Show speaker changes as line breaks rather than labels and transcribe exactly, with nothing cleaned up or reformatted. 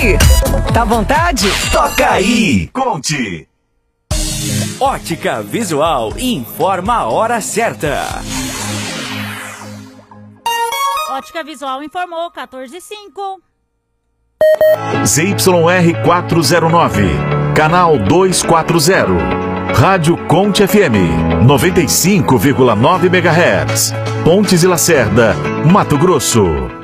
aí? Tá à vontade?
Toca aí, conte.
Ótica Visual informa a hora certa.
Ótica Visual informou quatorze e cinco.
Z Y R quatrocentos e nove, canal duzentos e quarenta. Rádio Conte F M, noventa e cinco vírgula nove megahertz. Pontes e Lacerda, Mato Grosso.